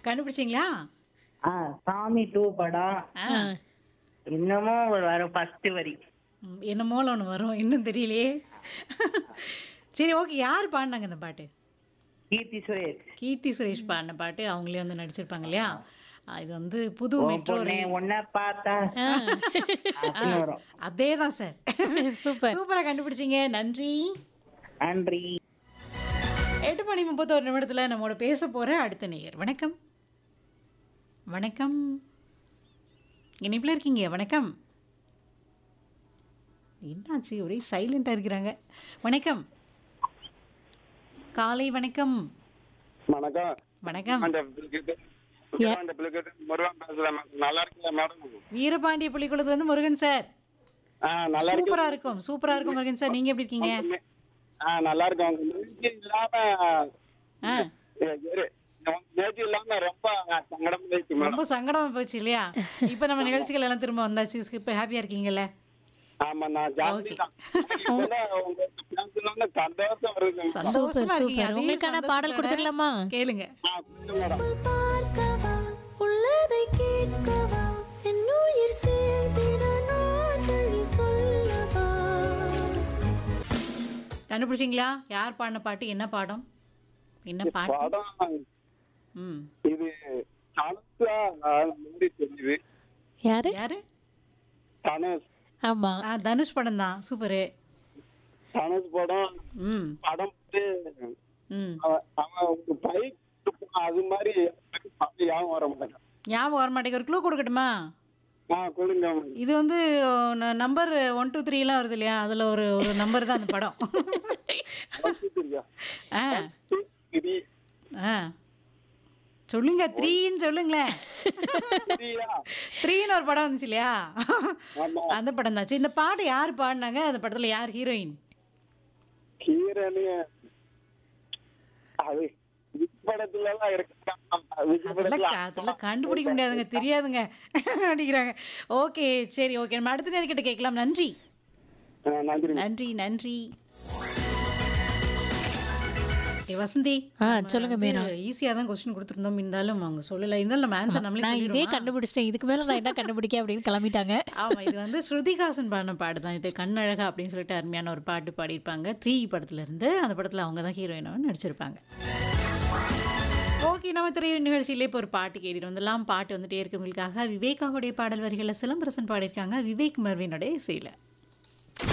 கண்டுபிடிச்சிங்களா? சாமி 2 படம். ஆ. இன்னமும் வரும் ஃபர்ஸ்ட் வரி. என்னமோல ஒண்ணு வரும். இன்னும் தெரியலையே. சரி, ஓகே. யார் பாடுனாங்க இந்த பாட்டு? கீர்த்தி சுரேஷ். கீர்த்தி சுரேஷ் பாடின பாட்டு. அவங்களே வந்து நடிச்சிருப்பாங்க இல்லையா? இது வந்து புது உன் மெட்ரோ பொண்ணே ரயில். உன்னை பார்த்தா ஆ, அப்படின்னு வரும். அதேதான் சார். சூப்பர். சூப்பரா கண்டுபிடிச்சீங்க. நன்றி. நன்றி. 8:31 நம்மோட பேச போற அடுத்த நேயர். வணக்கம். வணக்கம். இணைப்பில் இருக்கீங்க. வணக்கம். என்னாச்சு, ஒரே சைலண்டா இருக்கிறாங்க. வணக்கம். காலை வணக்கம். வணக்கம். வணக்கம். முருகன் பேசுறேன். நல்லா இருக்கீங்களா மேடம்? வீரபாண்டிய புலிக்குளத்துல இருந்து முருகன் சார். நல்லா சூப்பரா இருக்கும், சூப்பரா இருக்கும் முருகன் சார். நீங்க எப்படி இருக்கீங்க? நல்லா இருக்கேன். இல்லாம ஆ, நேற்று இல்லாம ரொம்ப சங்கடம் போயிடுச்சு மேடம். ரொம்ப சங்கடமா போச்சு இல்லையா? இப்ப நம்ம நிகழ்ச்சிகள் எல்லாம் திரும்ப வந்தாச்சு. இப்ப ஹாப்பியா இருக்கீங்கல்ல? ஆமா, நான் ஜாஸ்தி தான். உங்களுக்கு சந்தோஷம் வருது மேடம். சந்தோஷமா சூப்பர் இருக்கீங்க. சூப்பர். அதே உங்களுக்கான பாடல் சந்தோஷத்தோட கொடுத்துடலாமா? கேளுங்க. கொடுங்க மேடம். பார்க்கவா உள்ளதை கேட்கவா என் உயிர் சேர்ந்திட நான் வழி சொல்லவா. கண்டுபிடிச்சிங்களா? யார் பாடின பாட்டு? என்ன பாடம்? என்ன பாட்டு? படம் ம். இது தனுஷா முந்தி தெரியுது. யாரு? யாரு? தனுஷ். ஆமா. தனுஷ் படம் தான். சூப்பரு. தனுஷ் படம். ம். படம் வந்து ம். அவன் ஒரு பைக் அது மாதிரி படம் யாவும் வர மாட்டேன். ஞாபகம் வர மாட்டேங்க. ஒரு க்ளூ கொடுக்கட்டுமா? கொடுங்க. இது வந்து நம்பர் 1 2 3 எல்லாம் வருது இல்லையா? அதுல ஒரு ஒரு நம்பர் தான் அந்த படம். ஆ. ஆ. சொல்லுங்க. 3ன்னு சொல்லுங்களேன். 3ன்னு ஒரு படம் வந்துச்சு இல்லையா? அந்த படம் தான். சரி, இந்த பாட்டு யார் பாடினாங்க? அந்த படத்துல யார் ஹீரோயின்? ஹீரோனி அது படத்துல எல்லாம் அதெல்லாம் கண்டுபிடிக்க முடியாதுங்க, தெரியாதுங்க அப்படிங்கிறாங்க. ஓகே, சரி, ஓகே. நம்ம அடுத்த நேர்கிட்ட கேட்கலாம். நன்றி. நன்றி. நன்றி. நன்றி. வசந்தி, சொல்லுங்க மீரா. ஈஸியா தான் கொஸ்டின் கொடுத்துருந்தோம். இருந்தாலும் அவங்க சொல்லல. இருந்தாலும் நம்ம ஆன்சர் நம்மளே நான் இதே சொல்லிடுவோமா? கண்டுபிடிச்சிட்டேன். இதுக்கு மேல நான் என்ன கண்டுபிடிக்க அப்படின்னு கிளம்பிட்டாங்க. ஆமா, இது வந்து ஸ்ருதிகாசன் பாடின பாட்டு தான். இது கண்ணழகா அப்படின்னு சொல்லிட்டு அருமையான ஒரு பாட்டு பாடியிருப்பாங்க. 3 படத்துல இருந்து. அந்த படத்துல அவங்க தான் ஹீரோயினாவும் நடிச்சிருப்பாங்க. ஓகே, நம்ம திரையுற நிகழ்ச்சியிலே இப்போ ஒரு பாட்டு கேட்டுட்டு வந்துடலாம். பாட்டு வந்துட்டே இருக்கு உங்களுக்காக. விவேகாவுடைய பாடல் வரிகளை சிலம்பரசன் பாடியிருக்காங்க. விவேக் மர்வினுடைய இசையில.